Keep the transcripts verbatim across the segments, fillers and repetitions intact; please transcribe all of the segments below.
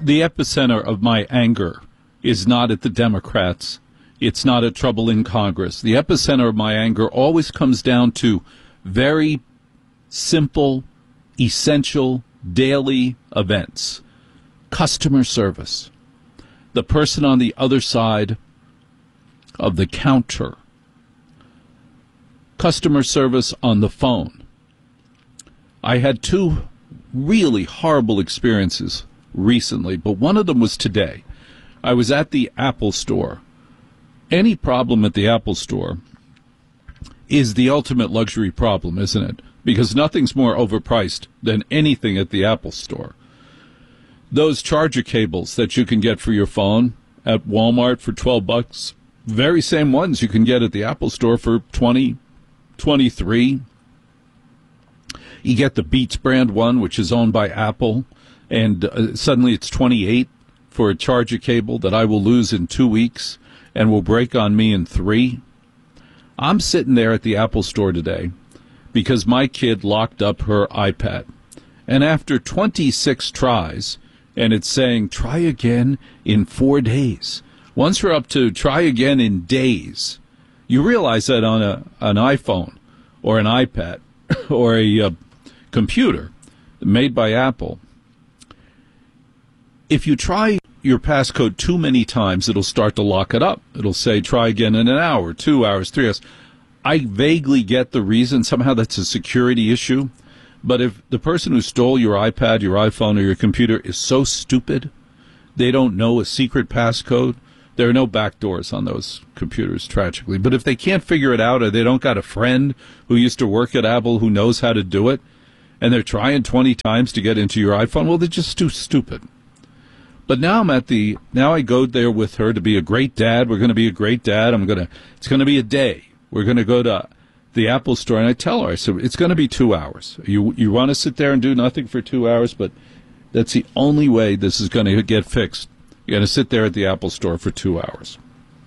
the epicenter of my anger is not at the Democrats. It's not at trouble in Congress. The epicenter of my anger always comes down to very simple, essential, daily events. Customer service. The person on the other side of the counter. Customer service on the phone. I had two really horrible experiences recently, but one of them was today. I was at the Apple store. Any problem at the Apple store is the ultimate luxury problem, isn't it? Because nothing's more overpriced than anything at the Apple store. Those charger cables that you can get for your phone at Walmart for twelve bucks, very same ones you can get at the Apple store for twenty, twenty-three. You get the Beats brand one, which is owned by Apple, and uh, suddenly it's twenty-eight for a charger cable that I will lose in two weeks and will break on me in three. I'm sitting there at the Apple store today because my kid locked up her iPad. And after twenty-six tries, and it's saying, try again in four days. Once we're up to try again in days, you realize that on a, an iPhone or an iPad or a uh, computer made by Apple, if you try your passcode too many times, it'll start to lock it up. It'll say, try again in an hour, two hours, three hours. I vaguely get the reason. Somehow that's a security issue. But if the person who stole your iPad, your iPhone, or your computer is so stupid, they don't know a secret passcode. There are no back doors on those computers, tragically. But if they can't figure it out, or they don't got a friend who used to work at Apple who knows how to do it, and they're trying twenty times to get into your iPhone, well, they're just too stupid. But now I'm at the, now I go there with her to be a great dad. We're going to be a great dad. I'm going to, it's going to be a day. We're going to go to the Apple store, and I tell her, I said, it's going to be two hours. You you want to sit there and do nothing for two hours, but that's the only way this is going to get fixed. You're going to sit there at the Apple store for two hours.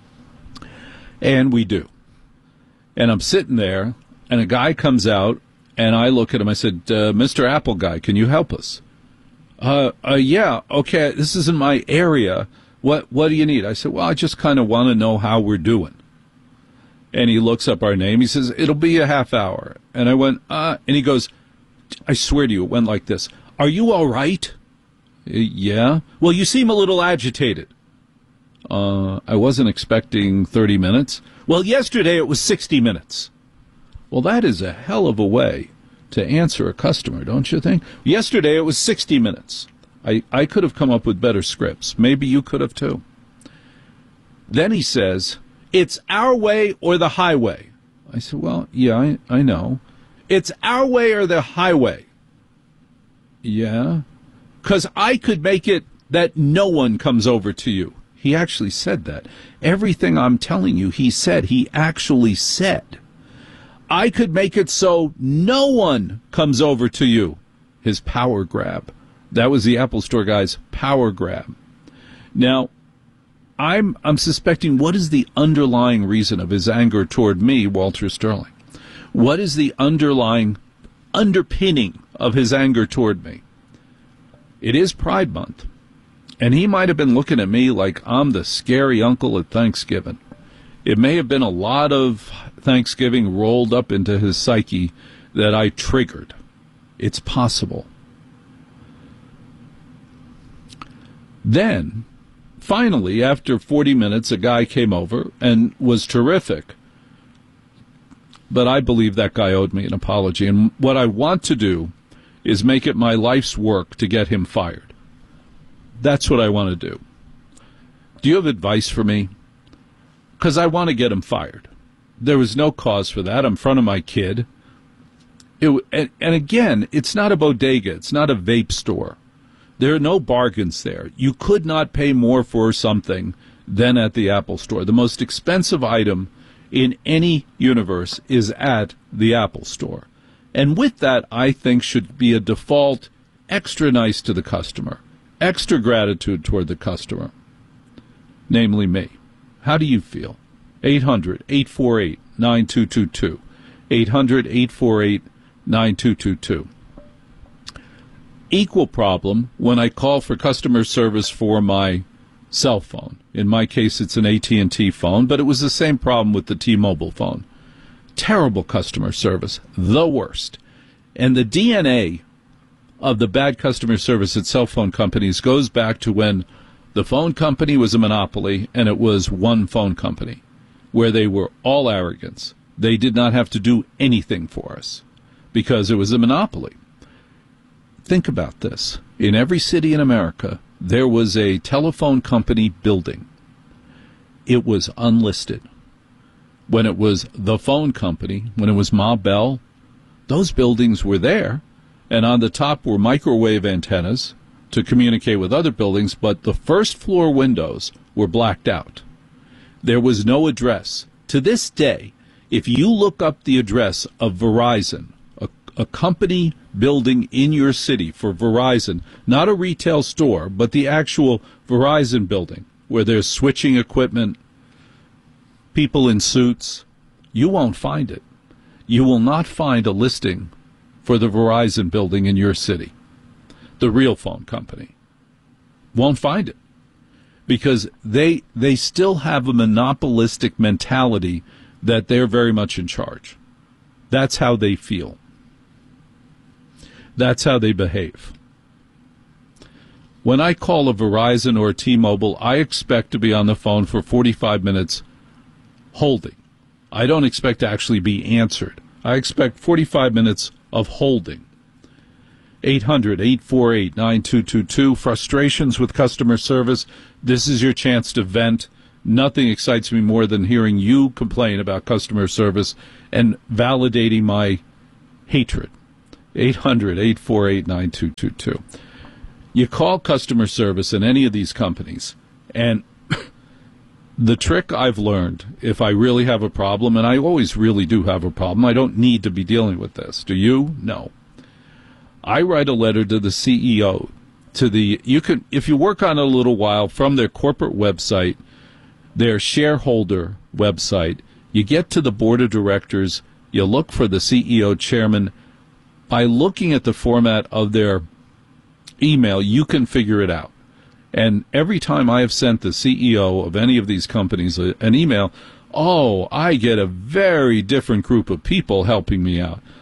And we do. And I'm sitting there, and a guy comes out, and I look at him. I said, uh, Mister Apple guy, can you help us? Uh, uh, yeah, okay, this isn't my area. What, what do you need? I said, well, I just kind of want to know how we're doing. And he looks up our name. He says, it'll be a half hour. And I went, uh, and he goes, I swear to you, it went like this. Are you all right? Uh, yeah. Well, you seem a little agitated. Uh, I wasn't expecting thirty minutes. Well, yesterday it was sixty minutes. Well, that is a hell of a way to answer a customer, don't you think? Yesterday it was sixty minutes. I, I could have come up with better scripts. Maybe you could have too. Then he says, it's our way or the highway. I said, well, yeah, I, I know. It's our way or the highway. Yeah. Because I could make it that no one comes over to you. He actually said that. Everything I'm telling you, he said, he actually said. I could make it so no one comes over to you. His power grab. That was the Apple Store guy's power grab. Now, I'm I'm suspecting, what is the underlying reason of his anger toward me, Walter Sterling? What is the underlying underpinning of his anger toward me? It is Pride Month, and he might have been looking at me like I'm the scary uncle at Thanksgiving. It may have been a lot of Thanksgiving rolled up into his psyche that I triggered. It's possible. Then, finally, after forty minutes, a guy came over and was terrific. But I believe that guy owed me an apology. And what I want to do is make it my life's work to get him fired. That's what I want to do. Do you have advice for me? Because I want to get him fired. There was no cause for that. I'm in front of my kid. It, and, and again, it's not a bodega. It's not a vape store. There are no bargains there. You could not pay more for something than at the Apple Store. The most expensive item in any universe is at the Apple Store. And with that, I think, should be a default extra nice to the customer, extra gratitude toward the customer, namely me. How do you feel? eight hundred, eight four eight, nine two two two. eight hundred, eight four eight, nine two two two. Equal problem when I call for customer service for my cell phone. In my case, it's an A T and T phone, but it was the same problem with the T-Mobile phone. Terrible customer service, the worst. And the D N A of the bad customer service at cell phone companies goes back to when the phone company was a monopoly and it was one phone company, where they were all arrogance. They did not have to do anything for us because it was a monopoly. Think about this. In every city in America, there was a telephone company building. It was unlisted. When it was the phone company, when it was Ma Bell, those buildings were there, and on the top were microwave antennas to communicate with other buildings, but the first floor windows were blacked out. There was no address. To this day, if you look up the address of Verizon, a, a company building in your city for Verizon, not a retail store, but the actual Verizon building, where there's switching equipment, people in suits, you won't find it. You will not find a listing for the Verizon building in your city, the real phone company. Won't find it. Because they they still have a monopolistic mentality that they're very much in charge. That's how they feel. That's how they behave. When I call a Verizon or a T-Mobile, I expect to be on the phone for forty-five minutes holding. I don't expect to actually be answered. I expect forty-five minutes of holding. eight hundred, eight four eight, nine two two two. Frustrations with customer service. This is your chance to vent. Nothing excites me more than hearing you complain about customer service and validating my hatred. eight hundred, eight four eight, nine two two two. You call customer service in any of these companies, and the trick I've learned, if I really have a problem, and I always really do have a problem, I don't need to be dealing with this. Do you? No. I write a letter to the C E O, to the, you can, if you work on it a little while, from their corporate website, their shareholder website, you get to the board of directors, you look for the C E O chairman. By looking at the format of their email, you can figure it out. And every time I have sent the C E O of any of these companies an email, oh, I get a very different group of people helping me out.